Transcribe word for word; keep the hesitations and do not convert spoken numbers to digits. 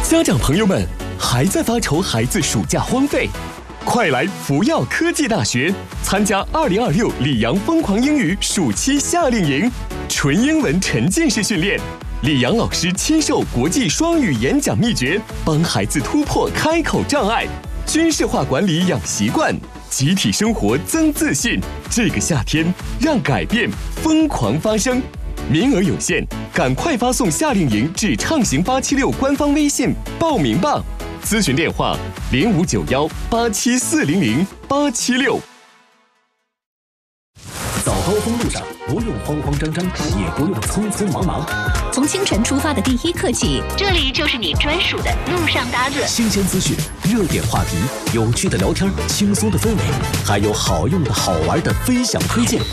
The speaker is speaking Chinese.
家长朋友们，还在发愁孩子暑假荒废？快来福耀科技大学参加二零二六里昂疯狂英语暑期夏令营，纯英文沉浸式训练，里昂老师亲授国际双语演讲秘诀，帮孩子突破开口障碍，军事化管理养习惯，集体生活增自信。这个夏天，让改变疯狂发生。名额有限，赶快发送夏令营至畅行八七六官方微信报名吧。咨询电话零五九幺八七四零零八七六。 早高峰路上不用慌慌张张，也不用匆匆忙忙。 从清晨出发的第一刻起， 这里就是你专属的路上搭子。 新鲜资讯、热点话题、有趣的聊天、轻松的氛围，还有好用的好玩的分享推荐。